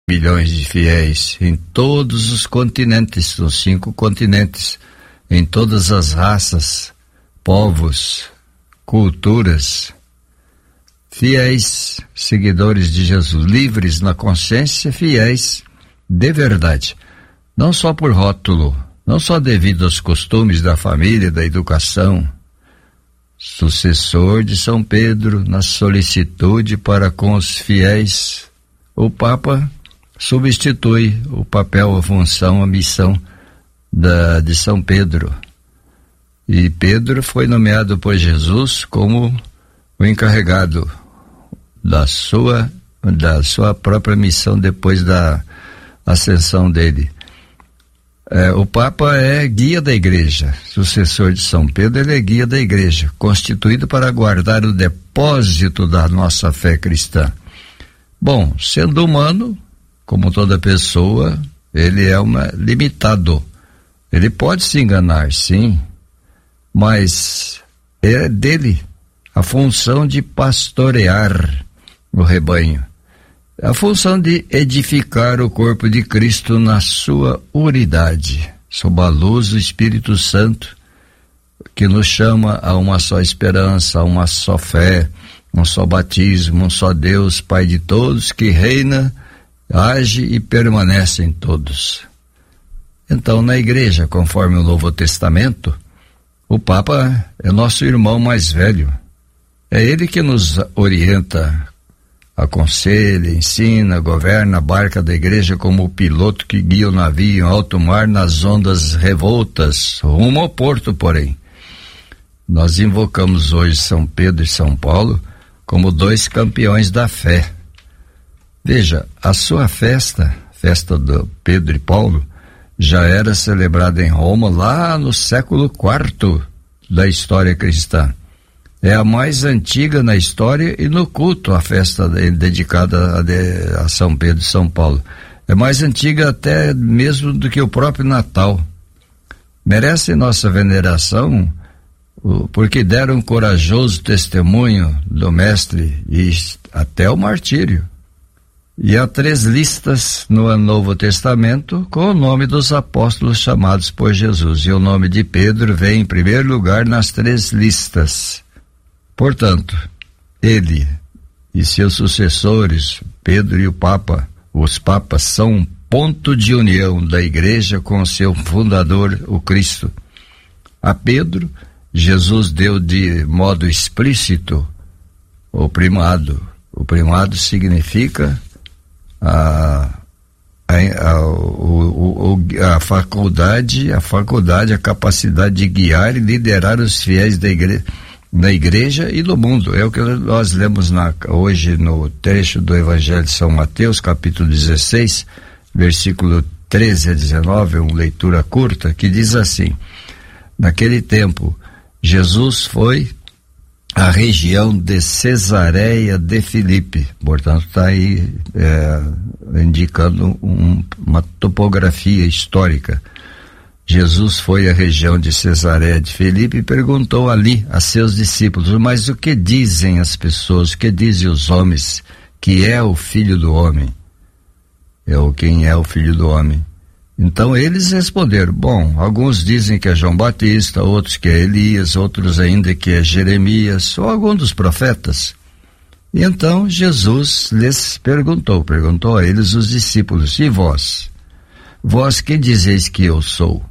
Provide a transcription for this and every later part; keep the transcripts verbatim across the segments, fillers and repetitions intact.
milhões de fiéis em todos os continentes, nos cinco continentes, em todas as raças, povos, culturas, fiéis seguidores de Jesus, livres na consciência, fiéis de verdade, não só por rótulo, não só devido aos costumes da família, da educação. Sucessor de São Pedro na solicitude para com os fiéis, o Papa substitui o papel, a função, a missão da, de São Pedro. E Pedro foi nomeado por Jesus como o encarregado da sua, da sua própria missão depois da ascensão dele. É, o Papa é guia da igreja, sucessor de São Pedro, ele é guia da igreja, constituído para guardar o depósito da nossa fé cristã. Bom, sendo humano, como toda pessoa, ele é uma, limitado. Ele pode se enganar, sim, mas é dele a função de pastorear o rebanho. A função de edificar o corpo de Cristo na sua unidade, sob a luz do Espírito Santo, que nos chama a uma só esperança, a uma só fé, um só batismo, um só Deus, Pai de todos, que reina, age e permanece em todos. Então, na igreja, conforme o Novo Testamento, o Papa é nosso irmão mais velho. É ele que nos orienta, aconselha, ensina, governa a barca da igreja como o piloto que guia o navio em alto mar nas ondas revoltas, rumo ao porto, porém. Nós invocamos hoje São Pedro e São Paulo como dois campeões da fé. Veja, a sua festa, festa do Pedro e Paulo, já era celebrada em Roma lá no século quarto da história cristã. É a mais antiga na história e no culto, a festa dedicada a, de, a São Pedro e São Paulo. É mais antiga até mesmo do que o próprio Natal. Merece nossa veneração porque deram um corajoso testemunho do Mestre e até o martírio. E há três listas no Novo Testamento com o nome dos apóstolos chamados por Jesus. E o nome de Pedro vem em primeiro lugar nas três listas. Portanto, ele e seus sucessores, Pedro e o Papa, os papas são um ponto de união da igreja com seu fundador, o Cristo. A Pedro, Jesus deu de modo explícito o primado. O primado significa a, a, a, o, o, a faculdade, a faculdade, a capacidade de guiar e liderar os fiéis da igreja, na igreja e no mundo. É o que nós lemos na, hoje no trecho do Evangelho de São Mateus, capítulo dezesseis, versículo treze a dezenove, uma leitura curta, que diz assim: naquele tempo, Jesus foi à região de Cesareia de Filipe, portanto está aí é, indicando um, uma topografia histórica. Jesus foi à região de Cesareia de Filipe e perguntou ali a seus discípulos: mas o que dizem as pessoas, o que dizem os homens que é o Filho do Homem? É o quem é o Filho do Homem? Então eles responderam: bom, alguns dizem que é João Batista, outros que é Elias, outros ainda que é Jeremias, ou algum dos profetas. E então Jesus lhes perguntou, perguntou a eles, os discípulos: e vós? Vós que dizeis que eu sou?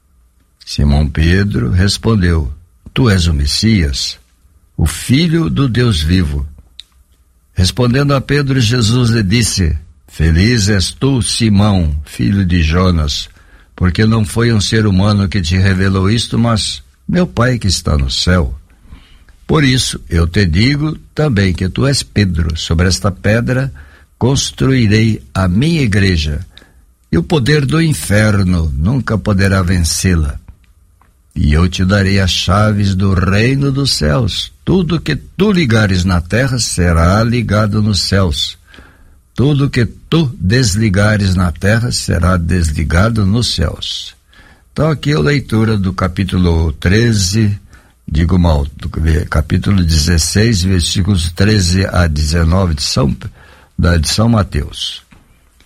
Simão Pedro respondeu: tu és o Messias, o Filho do Deus vivo. Respondendo a Pedro, Jesus lhe disse: feliz és tu, Simão, filho de Jonas, porque não foi um ser humano que te revelou isto, mas meu Pai que está no céu. Por isso eu te digo também que tu és Pedro, sobre esta pedra construirei a minha igreja, e o poder do inferno nunca poderá vencê-la. E eu te darei as chaves do reino dos céus. Tudo que tu ligares na terra será ligado nos céus. Tudo que tu desligares na terra será desligado nos céus. Então aqui a leitura do capítulo treze, digo mal, do capítulo dezesseis, versículos treze a dezenove de São, da, de São Mateus.